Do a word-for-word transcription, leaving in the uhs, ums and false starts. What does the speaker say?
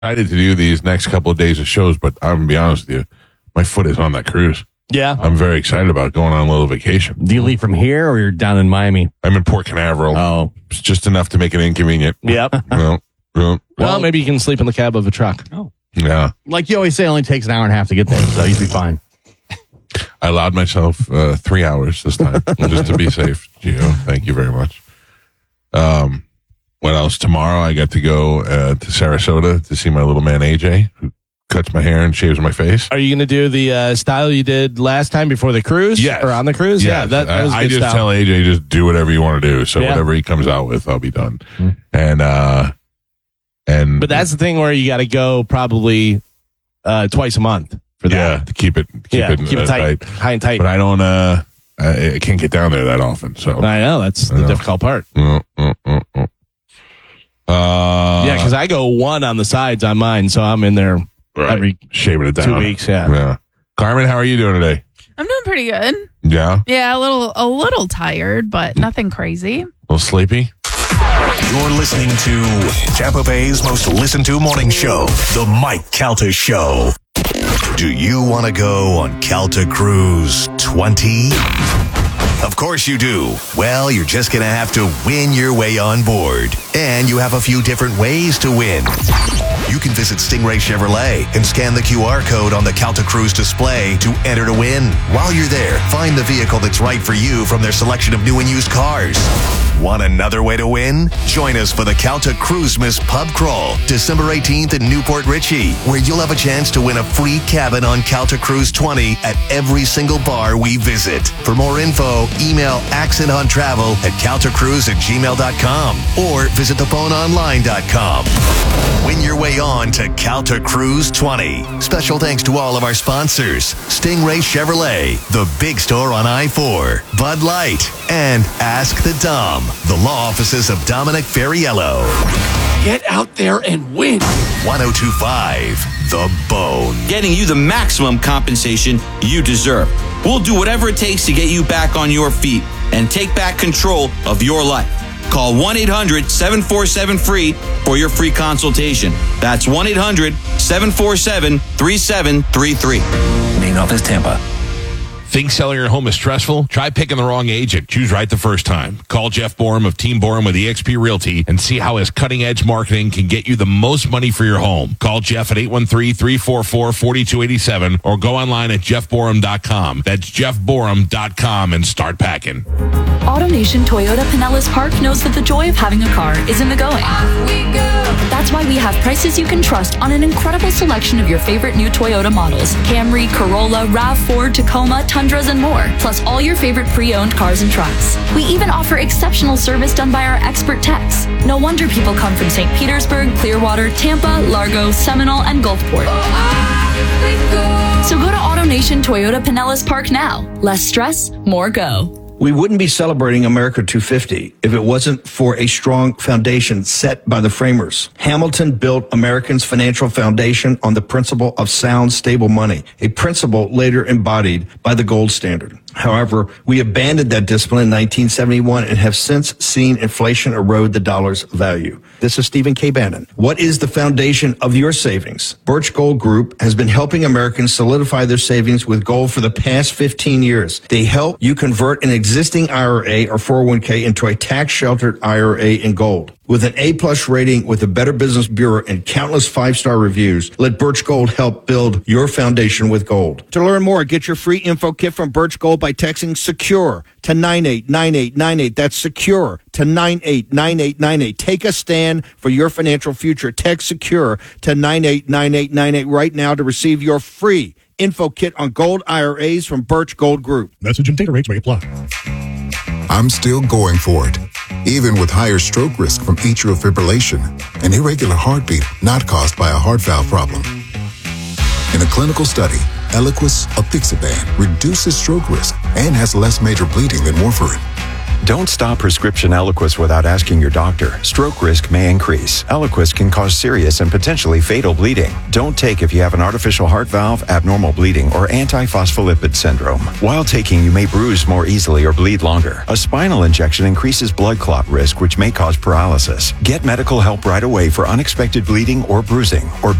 excited to do these next couple of days of shows, but I'm going to be honest with you, my foot is on that cruise. Yeah. I'm very excited about going on a little vacation. Do you leave from here or you're down in Miami? I'm in Port Canaveral. Oh. It's just enough to make it inconvenient. Yep. well, well, well, maybe you can sleep in the cab of a truck. Oh. Yeah. Like you always say, it only takes an hour and a half to get there, so you'd be fine. I allowed myself uh, three hours this time, just to be safe. Gio, thank you very much. Um, what else? Tomorrow I got to go uh, to Sarasota to see my little man A J, who cuts my hair and shaves my face. Are you going to do the uh, style you did last time before the cruise? Yes. Or on the cruise? Yes. Yeah, that, that was I, a I good just style. tell A J, just do whatever you want to do. So Yeah. whatever he comes out with, I'll be done. Mm-hmm. And, uh, and. But that's the thing where you got to go probably uh, twice a month for that. Yeah, to keep it, keep yeah, it, keep it uh, tight, tight. high and tight. But I don't, uh, I, I can't get down there that often. So. I know, that's the know. difficult part. Uh, uh, uh, uh. Uh, Yeah, because I go one on the sides on mine, so I'm in there right. every shaving it down. two weeks. Yeah. Yeah. Carmen, how are you doing today? I'm doing pretty good. Yeah. Yeah, a little a little tired, but nothing crazy. A little sleepy? You're listening to Tampa Bay's most listened to morning show, The Mike Calta Show. Do you want to go on Calta Cruise twenty? Of course you do. Well, you're just going to have to win your way on board. And you have a few different ways to win. You can visit Stingray Chevrolet and scan the Q R code on the Calta Cruise display to enter to win. While you're there, find the vehicle that's right for you from their selection of new and used cars. Want another way to win? Join us for the Calta Cruisemas Pub Crawl, December eighteenth in Newport Richey, where you'll have a chance to win a free cabin on Calta Cruise twenty at every single bar we visit. For more info, email accent on travel at caltacruise at gmail dot com or visit the phone online dot com. Win your way on to Calta Cruise twenty. Special thanks to all of our sponsors, Stingray Chevrolet, the big store on I four, Bud Light, and Ask the Dom, the law offices of Dominic Ferriello. Get out there and win. one oh two point five The Bone. Getting you the maximum compensation you deserve. We'll do whatever it takes to get you back on your feet and take back control of your life. Call one eight hundred seven four seven free for your free consultation. That's one eight hundred seven four seven three seven three three. Main office, Tampa. Think selling your home is stressful? Try picking the wrong agent. Choose right the first time. Call Jeff Borum of Team Borum with eXp Realty and see how his cutting-edge marketing can get you the most money for your home. Call Jeff at eight one three, three four four, four two eight seven or go online at jeff borum dot com. That's jeff borum dot com and start packing. AutoNation Toyota Pinellas Park knows that the joy of having a car is in the going. That's why we have prices you can trust on an incredible selection of your favorite new Toyota models. Camry, Corolla, RAV four, Tacoma, Tundras, and more. Plus all your favorite pre-owned cars and trucks. We even offer exceptional service done by our expert techs. No wonder people come from Saint Petersburg, Clearwater, Tampa, Largo, Seminole, and Gulfport. So go to AutoNation Toyota Pinellas Park now. Less stress, more go. We wouldn't be celebrating America two fifty if it wasn't for a strong foundation set by the framers. Hamilton built Americans' financial foundation on the principle of sound, stable money, a principle later embodied by the gold standard. However, we abandoned that discipline in nineteen seventy-one and have since seen inflation erode the dollar's value. This is Stephen K. Bannon. What is the foundation of your savings? Birch Gold Group has been helping Americans solidify their savings with gold for the past fifteen years. They help you convert an existing I R A or four oh one k into a tax-sheltered I R A in gold. With an A-plus rating with the Better Business Bureau and countless five-star reviews, let Birch Gold help build your foundation with gold. To learn more, get your free info kit from Birch Gold by texting SECURE to nine eight nine eight nine eight. That's SECURE to nine eight nine eight nine eight. Take a stand for your financial future. Text SECURE to nine eight nine eight nine eight right now to receive your free info kit on gold I R As from Birch Gold Group. Message and data rates may apply. I'm still going for it, even with higher stroke risk from atrial fibrillation, an irregular heartbeat not caused by a heart valve problem. In a clinical study, Eliquis apixaban reduces stroke risk and has less major bleeding than warfarin. Don't stop prescription Eliquis without asking your doctor. Stroke risk may increase. Eliquis can cause serious and potentially fatal bleeding. Don't take if you have an artificial heart valve, abnormal bleeding, or antiphospholipid syndrome. While taking, you may bruise more easily or bleed longer. A spinal injection increases blood clot risk, which may cause paralysis. Get medical help right away for unexpected bleeding or bruising, or